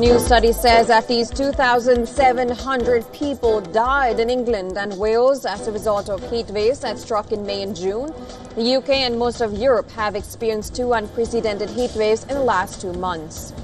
New study says at least 2,700 people died in England and Wales as a result of heat waves that struck in May and June. The UK and most of Europe have experienced two unprecedented heat waves in the last 2 months.